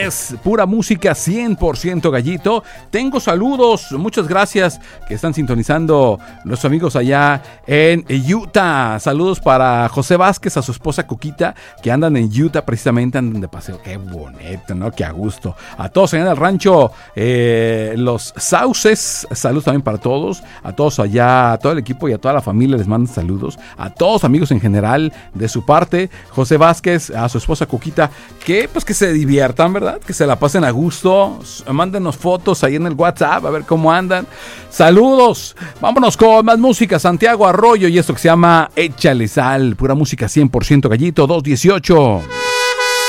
es pura música 100% Gallito. Tengo saludos, muchas gracias que están sintonizando nuestros amigos allá en Utah. Saludos para José Vázquez, a su esposa Coquita, que andan en Utah precisamente, andan de paseo. Qué bonito, ¿no? Qué a gusto. A todos allá en el rancho Los Sauces, saludos también para todos. A todos allá, a todo el equipo y a toda la familia les mandan saludos. A todos amigos en general, de su parte, José Vázquez, a su esposa Coquita, que pues que se diviertan, ¿verdad? Que se la pasen a gusto. Mándenos fotos ahí en el WhatsApp a ver cómo andan. Saludos. Vámonos con más música. Santiago Arroyo y esto que se llama Échale Sal. Pura música 100% Gallito 218.